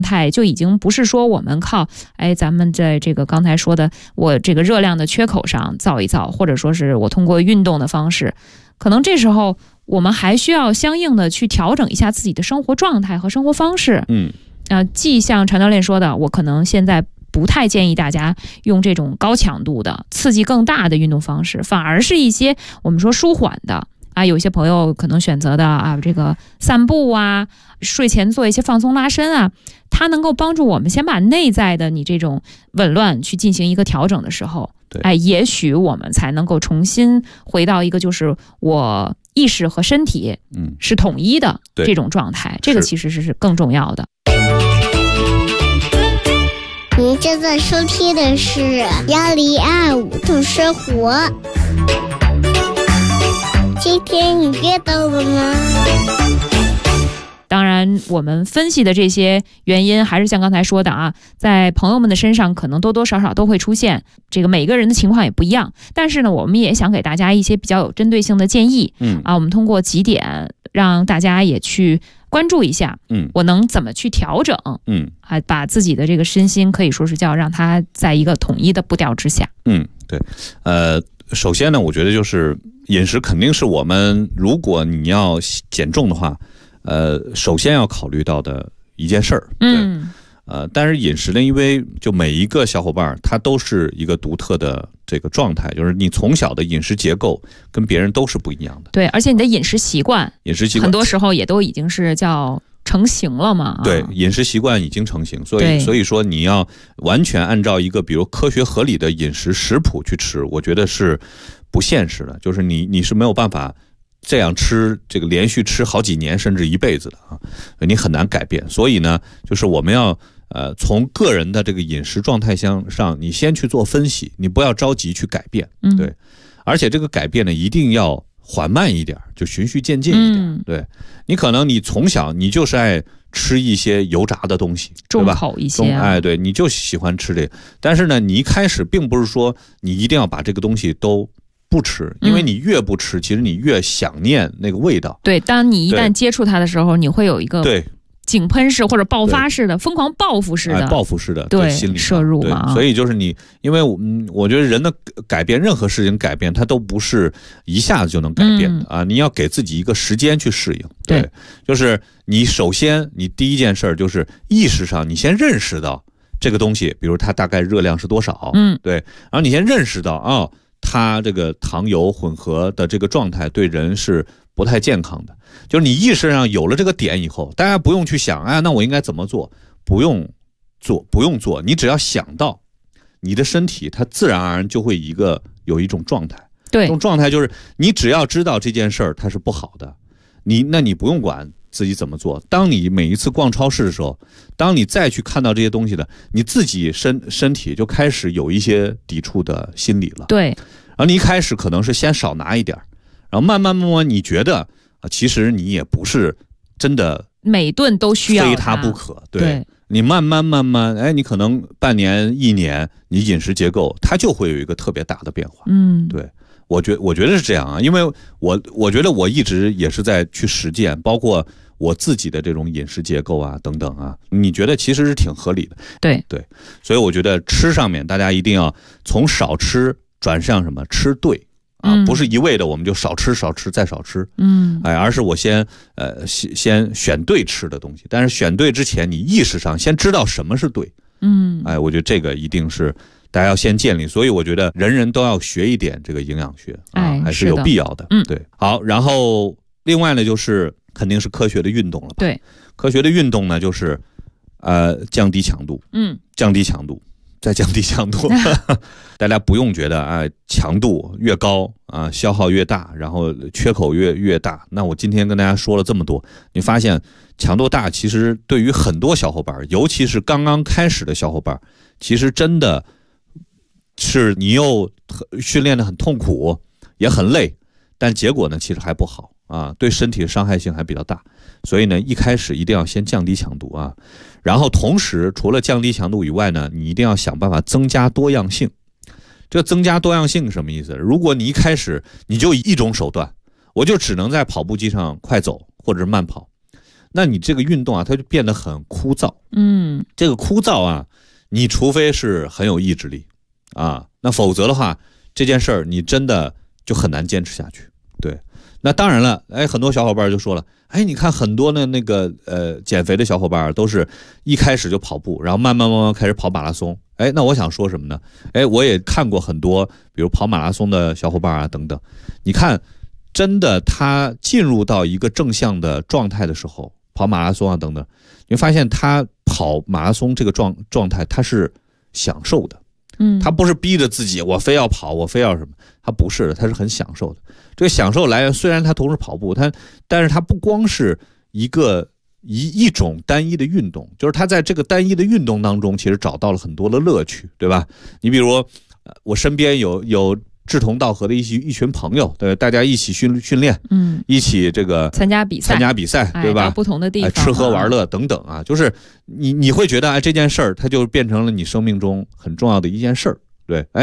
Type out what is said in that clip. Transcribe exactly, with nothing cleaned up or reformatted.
态就已经不是说我们靠哎咱们在这个刚才说的我这个热量的缺口上造一造，或者说是我通过运动的方式，可能这时候我们还需要相应的去调整一下自己的生活状态和生活方式。 嗯， 呃，既像陈教练说的，我可能现在不太建议大家用这种高强度的刺激更大的运动方式，反而是一些我们说舒缓的啊，有些朋友可能选择的啊，这个散步啊，睡前做一些放松拉伸啊，它能够帮助我们先把内在的你这种紊乱去进行一个调整的时候，哎，也许我们才能够重新回到一个就是我意识和身体嗯是统一的这种状态，这个其实是更重要的。 您正在收听的是幺零二五度生活。今天你约到了吗？ 当然我们分析的这些原因还是像刚才说的啊，在朋友们的身上可能多多少少都会出现，这个每个人的情况也不一样，但是呢我们也想给大家一些比较有针对性的建议。嗯啊，我们通过几点让大家也去关注一下，嗯，我能怎么去调整，嗯啊，把自己的这个身心可以说是叫让它在一个统一的步调之下。 嗯，对，呃首先呢我觉得就是饮食肯定是我们如果你要减重的话呃，首先要考虑到的一件事儿，嗯，呃，但是饮食呢，因为就每一个小伙伴他都是一个独特的这个状态，就是你从小的饮食结构跟别人都是不一样的， 对，而且你的饮食习惯， 饮食习惯很多时候也都已经是叫成型了嘛， 对，饮食习惯已经成型，所以所以说你要完全按照一个比如科学合理的饮食食谱去吃，我觉得是不现实的，就是你你是没有办法这样吃，这个连续吃好几年甚至一辈子的啊，你很难改变。所以呢，就是我们要呃从个人的这个饮食状态上，你先去做分析，你不要着急去改变，对。嗯、而且这个改变呢，一定要缓慢一点，就循序渐进一点。嗯、对，你可能你从小你就是爱吃一些油炸的东西， 重口一些、啊， 哎，对，你就喜欢吃这个。但是呢，你一开始并不是说你一定要把这个东西都不吃，因为你越不吃，嗯、其实你越想念那个味道。 对，当你一旦接触它的时候，你会有一个对井喷式或者爆发式的、疯狂报复式的、 哎、报复式的对心理摄入嘛。 所以就是你，因为嗯，我觉得人的改变，任何事情改变，它都不是一下子就能改变的、嗯、啊！你要给自己一个时间去适应。对，对就是你首先，你第一件事就是意识上，你先认识到这个东西，比如它大概热量是多少，嗯，对，然后你先认识到啊。哦它这个糖油混合的这个状态对人是不太健康的，就是你意识上有了这个点以后，大家不用去想，哎，那我应该怎么做？不用做，不用做，你只要想到，你的身体它自然而然就会一个有一种状态， 对， 这种状态就是你只要知道这件事儿它是不好的，你那你不用管自己怎么做。当你每一次逛超市的时候，当你再去看到这些东西的，你自己身身体就开始有一些抵触的心理了。 对， 然后你一开始可能是先少拿一点，然后慢慢慢慢你觉得啊，其实你也不是真的每顿都需要非它不可。对， 对你慢慢慢慢，哎，你可能半年一年，你饮食结构它就会有一个特别大的变化。 嗯， 对。我觉我觉得是这样啊，因为我我觉得我一直也是在去实践，包括我自己的这种饮食结构啊等等啊，你觉得其实是挺合理的。 对对，所以我觉得吃上面大家一定要从少吃转向什么吃对啊、嗯，不是一味的我们就少吃少吃再少吃，嗯，哎，而是我先呃先先选对吃的东西，但是选对之前你意识上先知道什么是对，嗯，哎，我觉得这个一定是大家要先建立，所以我觉得人人都要学一点这个营养学啊， 哎、 还是有必要的。 嗯， 对。好，然后另外呢，就是肯定是科学的运动了吧？ 对， 科学的运动呢，就是呃降低强度， 嗯， 降低强度，再降低强度。大家不用觉得啊、呃，强度越高啊、呃，消耗越大，然后缺口越越大。那我今天跟大家说了这么多，你发现强度大，其实对于很多小伙伴，尤其是刚刚开始的小伙伴，其实真的。是你又训练得很痛苦，也很累，但结果呢其实还不好啊，对身体的伤害性还比较大。所以呢，一开始一定要先降低强度啊，然后同时除了降低强度以外呢，你一定要想办法增加多样性。这增加多样性是什么意思？如果你一开始你就以一种手段，我就只能在跑步机上快走或者是慢跑， 那你这个运动啊，它就变得很枯燥。 嗯， 这个枯燥啊，你除非是很有意志力啊，那否则的话，这件事儿你真的就很难坚持下去。对，那当然了，哎，很多小伙伴就说了，哎，你看很多的那个呃减肥的小伙伴都是一开始就跑步，然后慢慢慢慢开始跑马拉松。哎，那我想说什么呢？哎，我也看过很多，比如跑马拉松的小伙伴啊等等，你看，真的他进入到一个正向的状态的时候，跑马拉松啊等等，你会发现他跑马拉松这个状状态他是享受的。 嗯， 他不是逼着自己我非要跑，我非要什么，他不是的，他是很享受的。这个享受来源虽然他同时跑步，他但是他不光是一个一一种单一的运动，就是他在这个单一的运动当中其实找到了很多的乐趣，对吧？你比如我身边有有志同道合的一一群朋友，对，大家一起训训练， 嗯， 一起这个参加比赛， 参加比赛，对吧？ 哎、到不同的地方、 哎，吃喝玩乐等等啊，就是你你会觉得哎这件事儿它就变成了你生命中很重要的一件事儿，对，哎。